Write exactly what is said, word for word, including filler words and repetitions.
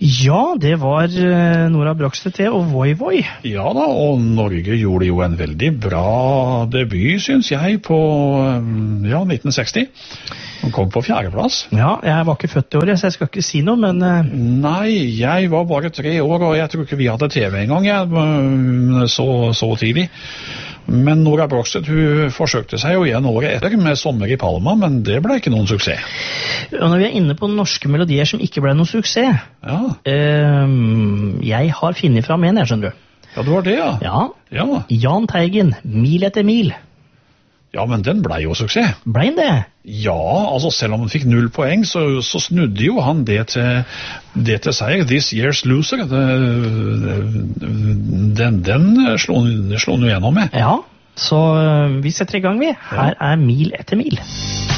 Ja, det var Nora Brogstøt og Voi Voi. Ja da, og Norge gjorde jo en veldig bra debut, synes jeg, på ja, nitten seksti. Han kom på fjerdeplass. Ja, jeg var ikke født i året, så jeg skal ikke si noe, men... Nei, jeg var bare tre år, og jeg tror ikke vi hadde T V engang, jeg, så, så tidlig. Men Nora Brogstøt, hun forsøkte seg jo igjen året etter med Sommer i Palma, men det ble ikke noen suksess. Og når vi er inne på norske melodier som ikke ble noen suksess, ja. eh, jeg har funnet fram en, jeg skjønner du. Ja, det var det, ja. Ja, ja. Jahn Teigen, Mil etter mil. Ja, men den ble jo suksess. Ble den det? Ja, altså selv om han fikk null poeng, så, så snudde jo han det til, det til seier. This Year's Loser, det, den, den slo han jo gjennom med. Ja, så vi setter i gang vi. Her er Mil etter mil.